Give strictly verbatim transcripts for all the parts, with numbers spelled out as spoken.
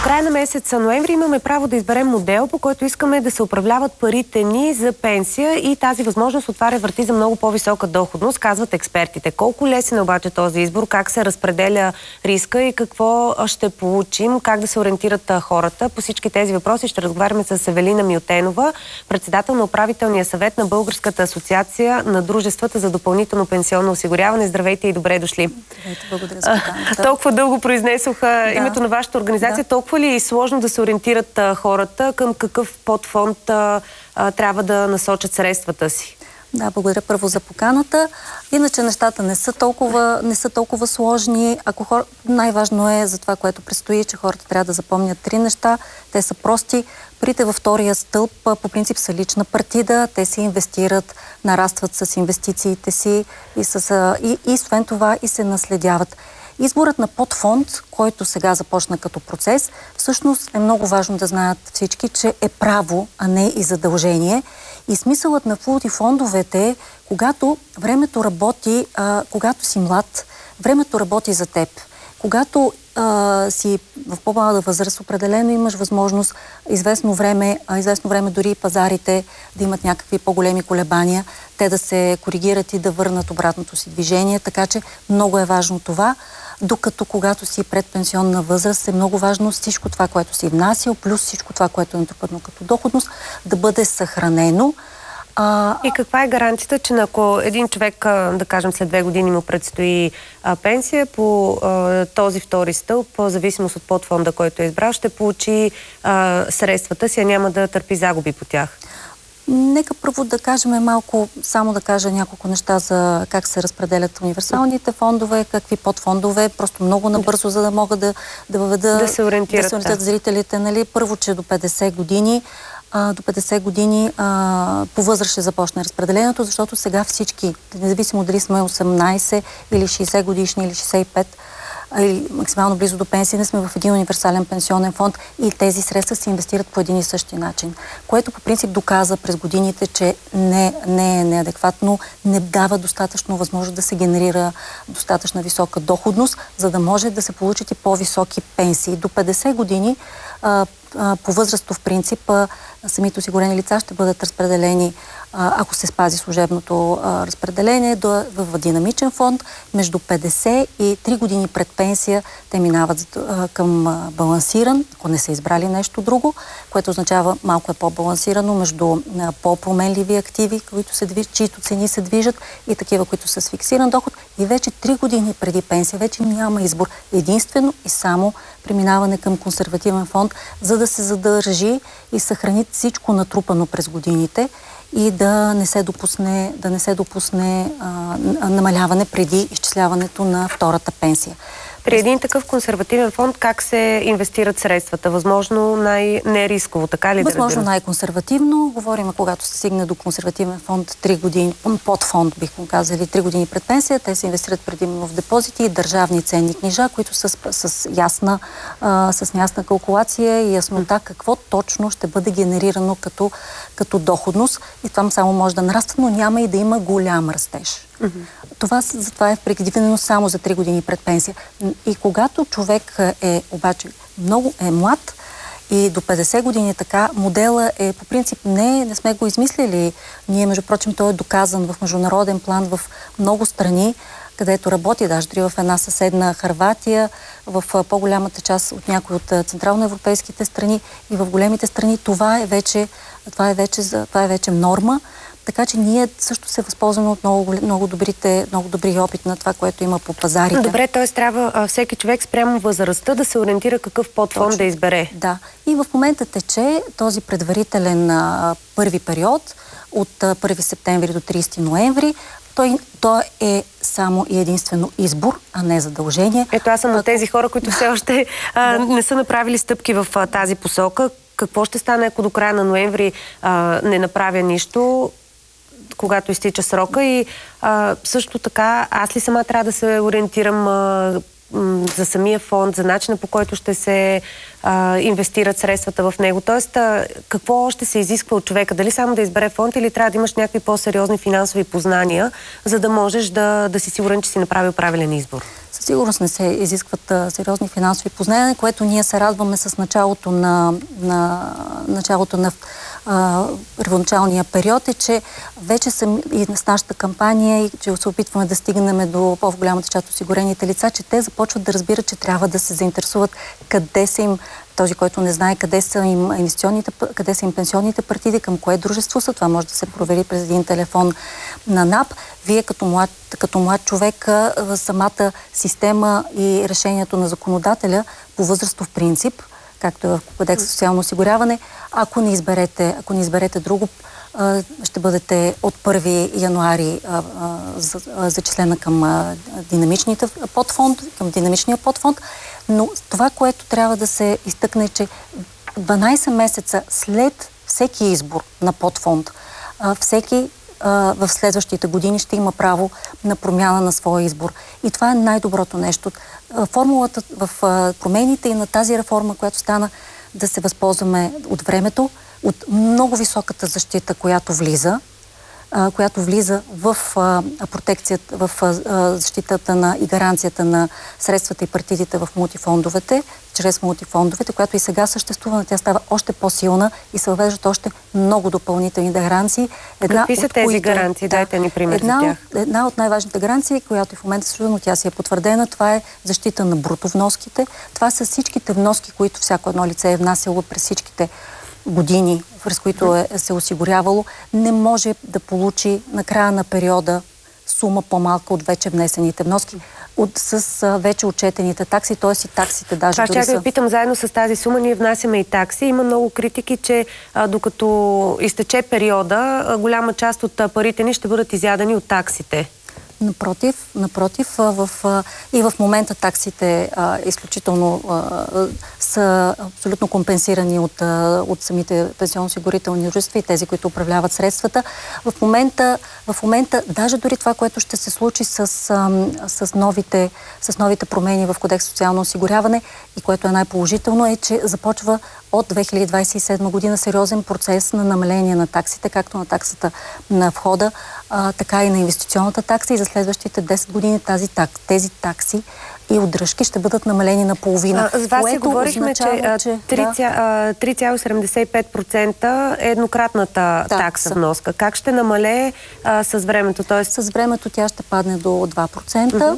края на месеца ноември имаме право да изберем модел, по който искаме да се управляват парите ни за пенсия и тази възможност отваря врати за много по-висока доходност, казват експертите. Колко лесен е обаче този избор, как се разпределя риска и какво ще получим, как да се ориентират хората? По всички тези въпроси ще разговаряме с Евелина Милтенова, председател на управителния съвет на Българската асоциация на дружествата за допълнително пенсионно осигуряване. Здравейте и добре дошли. Здравейте, благодаря за поканата. Толкова дълго произнесоха да. името на вашата организация. Да. Толкова ли е сложно да се ориентират а, хората към какъв подфонд а, а, трябва да насочат средствата си? Да, благодаря първо за поканата. Иначе нещата не са толкова, не са толкова сложни. Ако хор... Най-важно е за това, което предстои, че хората трябва да запомнят три неща. Те са прости. Парите във втория стълб по принцип са лична партида. Те се инвестират, нарастват с инвестициите си и, с, и, и освен това и се наследяват. Изборът на подфонд, който сега започна като процес, всъщност е много важно да знаят всички, че е право, а не и задължение. И смисълът на мултифондовете е, когато времето работи, а, когато си млад, времето работи за теб. Когато а, си в по-млада възраст, определено имаш възможност известно време, а, известно време дори и пазарите да имат някакви по-големи колебания, те да се коригират и да върнат обратното си движение, така че много е важно това. Докато когато си предпенсионна възраст е много важно всичко това, което си внасял, плюс всичко това, което е натрупано като доходност, да бъде съхранено. А... И каква е гарантията, че ако един човек, да кажем, след две години му предстои а, пенсия по а, този втори стълб, по зависимост от подфонда, който е избрал, ще получи а, средствата си, а няма да търпи загуби по тях? Нека първо да кажем малко, само да кажа няколко неща за как се разпределят универсалните фондове, какви подфондове, просто много набързо, за да могат да, да въведа, да се ориентират, да се ориентират да. зрителите. Нали? Първо, че до петдесет години, а, до петдесет години а, по възраст ще започне разпределението, защото сега всички, независимо дали сме осемнайсет или шейсет годишни или шейсет и пет, или максимално близо до пенсия, не сме в един универсален пенсионен фонд и тези средства се инвестират по един и същи начин. Което по принцип доказа през годините, че не, не е неадекватно, не дава достатъчно възможност да се генерира достатъчно висока доходност, за да може да се получат и по-високи пенсии. До петдесет години а, а, по възрастов принцип а, самите осигурени лица ще бъдат разпределени, ако се спази служебното а, разпределение, до, в динамичен фонд. Между петдесет и три години пред пенсия те минават а, към а, балансиран, ако не са избрали нещо друго, което означава малко е по-балансирано между по-променливи активи, които се движат, чието цени се движат, и такива, които са с фиксиран доход. И вече три години преди пенсия вече няма избор. Единствено и само преминаване към консервативен фонд, за да се задържи и съхрани всичко натрупано през годините и да не се допусне, да не се допусне а, намаляване преди изчисляването на втората пенсия. При един такъв консервативен фонд как се инвестират средствата? Възможно най-нерисково, така ли да Възможно най-консервативно. Говорим, когато се стигне до консервативен фонд три години, подфонд, бих му казали, три години пред пенсия, те се инвестират предимно в депозити и държавни ценни книжа, които са с, с, ясна, а, с ясна калкулация и яснота какво точно ще бъде генерирано като, като доходност. И това само може да нараства, но няма и да има голям растеж. Mm-hmm. Това, затова е предвидено само за три години пред пенсия. И когато човек е обаче много е млад и до петдесет години така, модела е по принцип не, не сме го измислили. Ние, между прочим, той е доказан в международен план в много страни, където работи, даже дори в една съседна Хърватия, в по-голямата част от някои от централноевропейските страни и в големите страни. Това е вече, това е вече, това е вече норма. Така че ние също се възползваме от много, много, добрите, много добри опит на това, което има по пазарите. Добре, т.е. трябва а, всеки човек спрямо възрастта да се ориентира какъв подфонд Точно. да избере. Да. И в момента тече този предварителен а, първи период от а, първи септември до тридесети ноември. Той, той е само и единствено избор, а не задължение. Ето аз съм от тези хора, които все още а, да. не са направили стъпки в а, тази посока. Какво ще стане, ако до края на ноември а, не направя нищо, когато изтича срока? И а, също така, аз ли сама трябва да се ориентирам а, м, за самия фонд, за начина по който ще се а, инвестират средствата в него? Тоест, а, какво още се изисква от човека? Дали само да избере фонд или трябва да имаш някакви по-сериозни финансови познания, за да можеш да, да си сигурен, че си направил правилен избор? със сигурност не се изискват а, сериозни финансови познания, което ние се радваме с началото на, на, началото на а, първоначалния период, е, че вече съм и с нашата кампания, и че се опитваме да стигнем до по-голямата част осигурените лица, че те започват да разбират, че трябва да се заинтересуват къде са им, този, който не знае къде са им инвестиционните, къде са им пенсионните партиди, към кое дружество са. Това може да се провери през един телефон на НАП. Вие като млад, като млад човек, самата система и решението на законодателя по възрастов принцип, както е в Кодекса за социално осигуряване, ако не изберете, ако не изберете друго, ще бъдете от първи януари зачислена към динамичните подфонд, към динамичния подфонд. Но това, което трябва да се изтъкне, е, че дванайсет месеца след всеки избор на подфонд, всеки в следващите години ще има право на промяна на своя избор. И това е най-доброто нещо. Формулата в промените и на тази реформа, която стана, да се възползваме от времето, от много високата защита, която влиза, която влиза в протекцията, в защитата на и гаранцията на средствата и партидите в мултифондовете, чрез мултифондовете, която и сега съществува, но тя става още по-силна и се въвеждат още много допълнителни гаранции. Една Какви са тези които, гаранции? Да, дайте ни пример една, за тях. Една от най-важните гаранции, която и в момента се чува, но тя си е потвърдена, това е защита на брутовноските. Това са всичките вноски, които всяко едно лице е внасяло през всичките години, през които е се осигурявало, не може да получи на края на периода сума по-малка от вече внесените вноски, от, с а, вече отчетените такси, т.е. и таксите даже Това дори ще са... да питам, заедно с тази сума ние внасяме и такси. Има много критики, че а, докато изтече периода, а, голяма част от а, парите ни ще бъдат изядени от таксите. Напротив, напротив, в, и в момента таксите а, изключително а, са абсолютно компенсирани от, а, от самите пенсионно-осигурителни дружества и тези, които управляват средствата. В момента, в момента даже дори това, което ще се случи с, а, с, новите, с новите промени в Кодекс социално осигуряване и което е най-положително, е, че започва от две хиляди двадесет и седма година сериозен процес на намаление на таксите, както на таксата на входа, а, така и на инвестиционната такса, и за следващите десет години тази, так, тези такси и отдръжки ще бъдат намалени на половина. А, с вас си говорихме, означава, че, че три цяло седемдесет и пет процента е еднократната да, такса са. вноска. Как ще намалее а, с времето? Тоест... С времето тя ще падне до два процента. Uh-huh.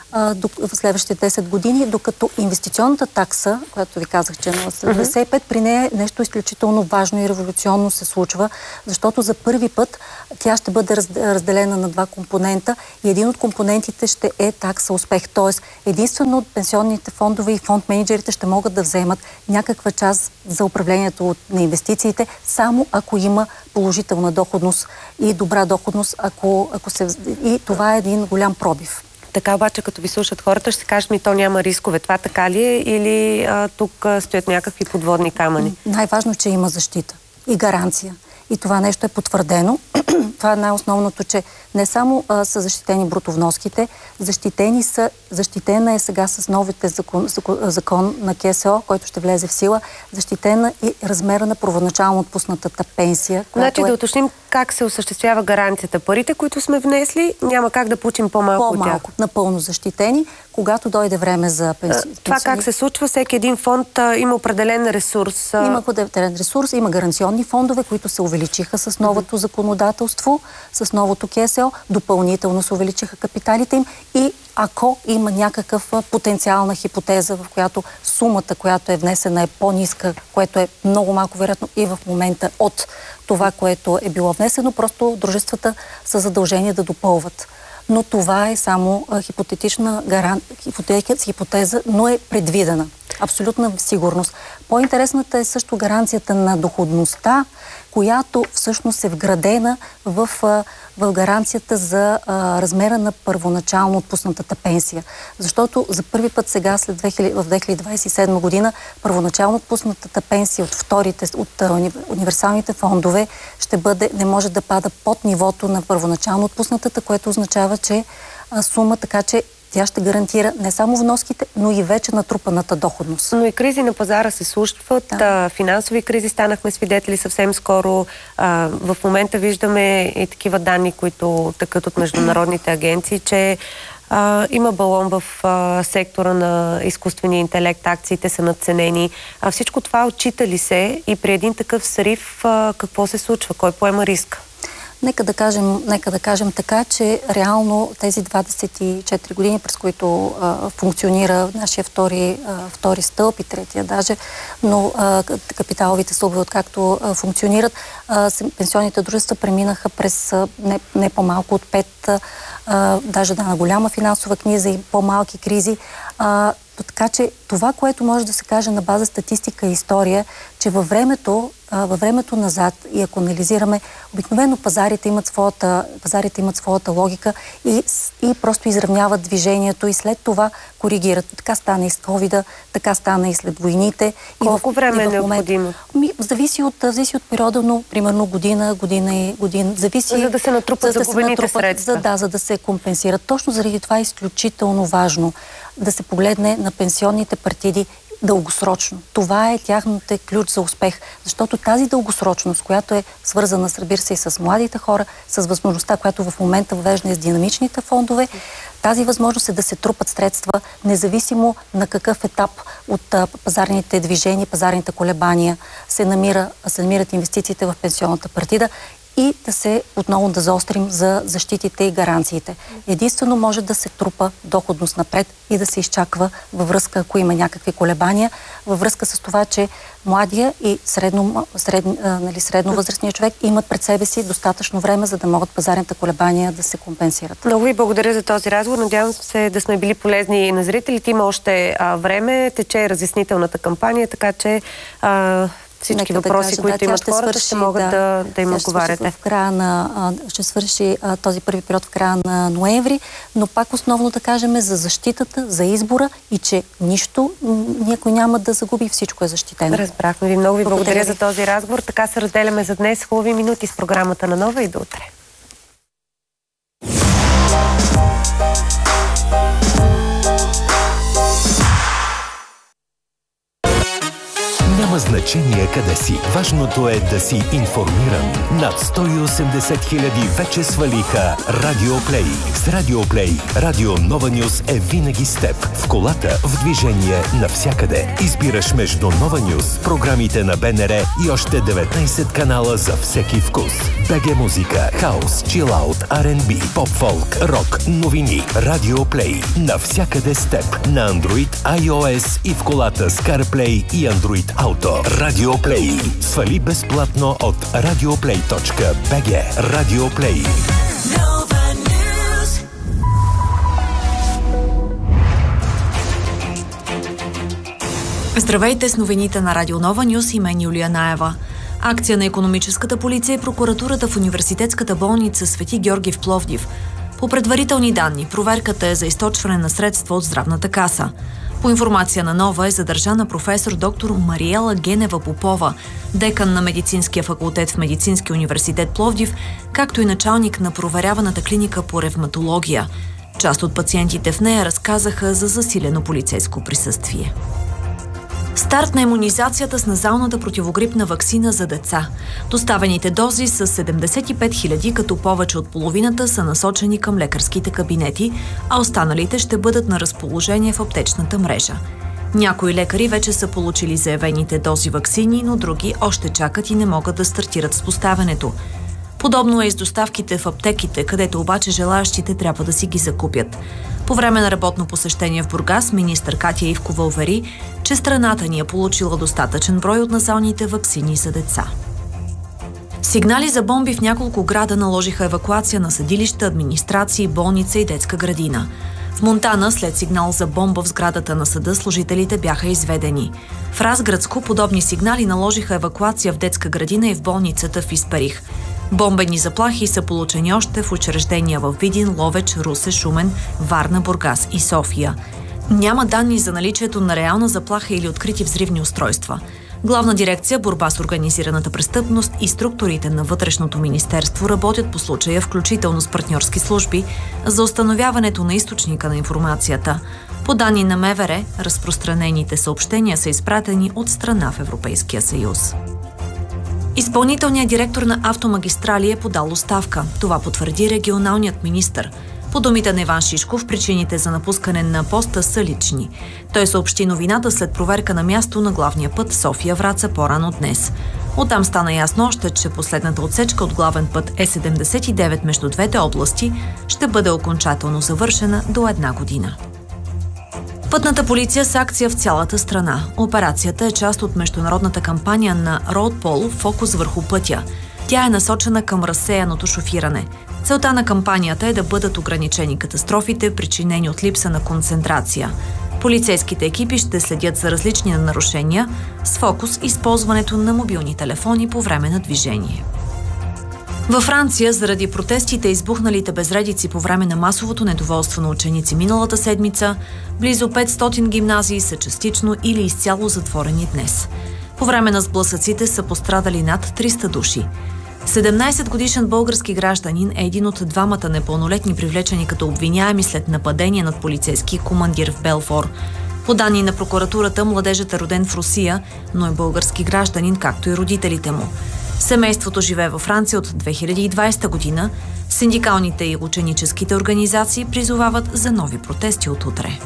В следващите десет години, докато инвестиционната такса, която ви казах, че е на седемдесет и пет, при нея нещо изключително важно и революционно се случва, защото за първи път тя ще бъде разделена на два компонента и един от компонентите ще е такса успех. Тоест, единствено от пенсионните фондове и фонд менеджерите ще могат да вземат някаква част за управлението на инвестициите, само ако има положителна доходност и добра доходност, ако, ако се... и това е един голям пробив. Така обаче, като ви слушат хората, ще се кажат, ми то няма рискове. Това така ли е или а, тук а, стоят някакви подводни камъни? Най-важно, че има защита и гаранция. И това нещо е потвърдено. Това е най-основното, че не само а, са защитени брутовноските, защитени са, защитена е сега с новите закон, закон на КСО, който ще влезе в сила, защитена и размера на първоначално отпуснатата пенсия. Значи е... да уточним как се осъществява гаранцията. Парите, които сме внесли, няма как да получим по-малко от тях. По-малко, напълно защитени, когато дойде време за пенсия. Това как се случва? Всеки един фонд а, има определен ресурс. А... Има определен ресурс, има гаранционни фондове, които се увеличиха с новото mm-hmm. законодателство, с новото КСО, допълнително се увеличиха капиталите им и ако има някакъв потенциална хипотеза, в която сумата, която е внесена, е по-ниска, което е много малко вероятно и в момента от това, което е било внесено, просто дружествата са задължени да допълват. Но това е само хипотетична гаран... хипотеза, но е предвидена. Абсолютна сигурност. По-интересната е също гаранцията на доходността, която всъщност е вградена в, в гаранцията за а, размера на първоначално отпуснатата пенсия. Защото за първи път сега, след две хиляди, в две хиляди двадесет и седма година, първоначално отпуснатата пенсия от вторите, от а, универсалните фондове ще бъде, не може да пада под нивото на първоначално отпуснатата, което означава, че а, сума, така че Тя ще гарантира не само вноските, но и вече натрупаната доходност. Но и кризи на пазара се случват. Да. Финансови кризи станахме свидетели съвсем скоро. А, в момента виждаме и такива данни, които тъкат от международните агенции, че а, има балон в а, сектора на изкуствения интелект, акциите са надценени. А всичко това отчита ли се и при един такъв срив а, какво се случва? Кой поема риска? Нека да кажем, нека да кажем така, че реално тези двадесет и четири години, през които а, функционира нашия втори, а, втори стълб и третия даже, но а, капиталовите стълбове, откакто а, функционират, а, пенсионните дружества преминаха през а, не, не по-малко от пет, а, даже да на голяма финансова криза и по-малки кризи. А, така че това, което може да се каже на база статистика и история, че във времето, а, във времето назад, и ако анализираме, обикновено пазарите имат своята, пазарите имат своята логика и, и просто изравняват движението и след това коригират. Така стана и с ковида, така стана и след войните. Колко и в, време и в е необходимо? Ми, зависи, от, зависи от периода, но примерно година, година и година. Зависи, за да се натрупат за загубените да средства. За, да, за да се компенсират. Точно заради това е изключително важно да се погледне на пенсионните партиди дългосрочно. Това е тяхната ключ за успех, защото тази дългосрочност, която е свързана, разбира се, и с младите хора, с възможността, която в момента въвежда с динамичните фондове, тази възможност е да се трупат средства, независимо на какъв етап от а, пазарните движения, пазарните колебания се, намира, се намират инвестициите в пенсионната партида и да се отново да заострим за защитите и гаранциите. Единствено може да се трупа доходност напред и да се изчаква във връзка, ако има някакви колебания, във връзка с това, че младия и средно, сред, нали, средновъзрастния човек имат пред себе си достатъчно време, за да могат пазарните колебания да се компенсират. Много ви благодаря за този разговор. Надявам се да сме били полезни на зрителите. Има още а, време, тече разяснителната кампания, така че а, всички Нека въпроси, да кажа, които да, имат ще хората, свърши, ще могат да, да, да им отговаряте. В края на, а, ще свърши а, този първи период в края на ноември, но пак основно да кажем за защитата, за избора и че нищо никой няма да загуби, всичко е защитено. Разбрахме ви. Много ви благодаря, благодаря за този разговор. Така се разделяме за днес. Хубави минути с програмата на Нова и до утре. Няма значение къде си. Важното е да си информиран. Над сто и осемдесет хиляди вече свалиха Радио Плей. С Радио Плей Радио Нова Нюз е винаги с теб. В колата, в движение, навсякъде. Избираш между Нова Нюз, програмите на БНР и още деветнайсет канала за всеки вкус. БГ музика, хаус, чилаут, Ар енд Би, поп-фолк, рок, новини. Радио Плей. Навсякъде с теб. На Android, iOS и в колата с CarPlay и Android Auto. Радио Плей. Свали безплатно от радиоплей точка би джи. Радио Плей. Здравейте с новините на Радио Нова Нюз и мен Юлия Наева. Акция на икономическата полиция и прокуратурата в университетската болница Свети Георги в Пловдив. По предварителни данни, проверката е за източване на средства от здравната каса. По информация на Нова е задържана професор доктор Мариела Генева Попова, декан на медицинския факултет в Медицинския университет Пловдив, както и началник на проверяваната клиника по ревматология. Част от пациентите в нея разказаха за засилено полицейско присъствие. Старт на имунизацията с назалната противогрипна ваксина за деца. Доставените дози са седемдесет и пет хиляди, като повече от половината са насочени към лекарските кабинети, а останалите ще бъдат на разположение в аптечната мрежа. Някои лекари вече са получили заявените дози ваксини, но други още чакат и не могат да стартират с поставянето. Подобно е и с доставките в аптеките, където обаче желаящите трябва да си ги закупят. По време на работно посещение в Бургас, министър Катя Ивкова увери, че страната ни е получила достатъчен брой от назалните ваксини за деца. Сигнали за бомби в няколко града наложиха евакуация на съдилища, администрации, болница и детска градина. В Монтана, след сигнал за бомба в сградата на съда, служителите бяха изведени. В Разградско подобни сигнали наложиха евакуация в детска градина и в болницата в Испарих. Бомбени заплахи са получени още в учреждения в Видин, Ловеч, Русе, Шумен, Варна, Бургас и София. Няма данни за наличието на реална заплаха или открити взривни устройства. Главна дирекция "Борба с организираната престъпност" и структурите на Вътрешното министерство работят по случая, включително с партньорски служби, за установяването на източника на информацията. По данни на МВР, разпространените съобщения са изпратени от страна в Европейския съюз. Изпълнителният директор на Автомагистрали е подал оставка. Това потвърди регионалният министър. По думите на Иван Шишков, причините за напускане на поста са лични. Той съобщи новината след проверка на място на главния път София-Враца по-рано днес. Оттам стана ясно още, че последната отсечка от главен път Е седемдесет и девет между двете области ще бъде окончателно завършена до една година. Пътната полиция с акция в цялата страна. Операцията е част от международната кампания на RoadPol "Фокус върху пътя". Тя е насочена към разсеяното шофиране. Целта на кампанията е да бъдат ограничени катастрофите, причинени от липса на концентрация. Полицейските екипи ще следят за различни нарушения с фокус използването на мобилни телефони по време на движение. Във Франция, заради протестите и избухналите безредици по време на масовото недоволство на ученици миналата седмица, близо петстотин гимназии са частично или изцяло затворени днес. По време на сблъсъците са пострадали над триста души. седемнайсетгодишен български гражданин е един от двамата непълнолетни, привлечени като обвиняеми след нападение над полицейски командир в Белфор. По данни на прокуратурата, младежът е роден в Русия, но е български гражданин, както и родителите му. Семейството живее във Франция от две хиляди и двайсета година. Синдикалните и ученическите организации призовават за нови протести от утре.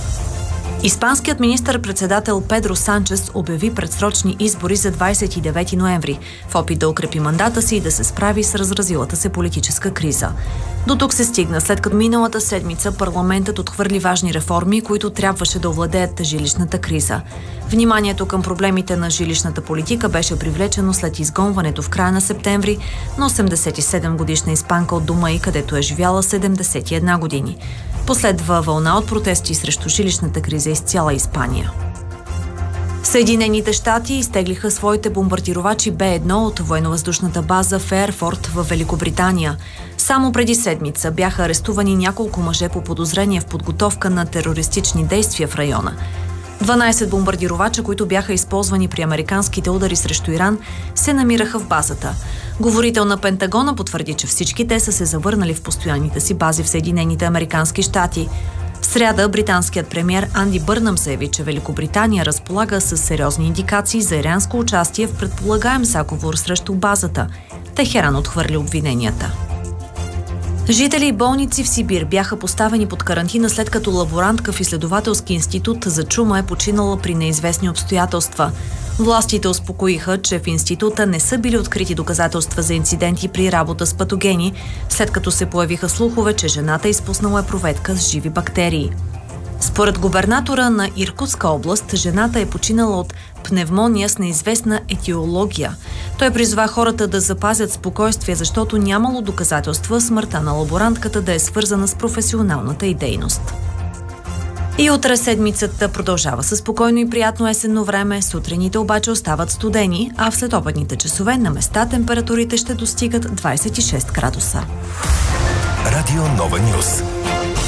Испанският министър-председател Педро Санчес обяви предсрочни избори за двайсет и девети ноември, в опит да укрепи мандата си и да се справи с разразилата се политическа криза. До тук се стигна, след като миналата седмица парламентът отхвърли важни реформи, които трябваше да овладеят жилищната криза. Вниманието към проблемите на жилищната политика беше привлечено след изгонването в края на септември на осемдесет и седем годишна испанка от дома й, където е живяла седемдесет и една години. Последва вълна от протести срещу жилищната криза из цяла Испания. Съединените щати изтеглиха своите бомбардировачи Б едно от военновъздушната база Фейерфорд в Великобритания. Само преди седмица бяха арестувани няколко мъже по подозрение в подготовка на терористични действия в района. дванайсет бомбардировача, които бяха използвани при американските удари срещу Иран, се намираха в базата. Говорител на Пентагона потвърди, че всички те са се завърнали в постоянните си бази в Съединените американски щати. В сряда британският премиер Анди Бърнъм заяви, че Великобритания разполага с сериозни индикации за иранско участие в предполагаем заговор срещу базата. Техеран отхвърли обвиненията. Жители и болници в Сибир бяха поставени под карантина, след като лаборантка в изследователски институт за чума е починала при неизвестни обстоятелства. Властите успокоиха, че в института не са били открити доказателства за инциденти при работа с патогени, след като се появиха слухове, че жената е изпуснала епроветка с живи бактерии. Според губернатора на Иркутска област, жената е починала от пневмония с неизвестна етиология. Той призова хората да запазят спокойствие, защото нямало доказателства смъртта на лаборантката да е свързана с професионалната й дейност. И утре седмицата продължава със спокойно и приятно есенно време, сутрените обаче остават студени, а в следобедните часове на места температурите ще достигат двайсет и шест градуса. Радио Нова Нюс.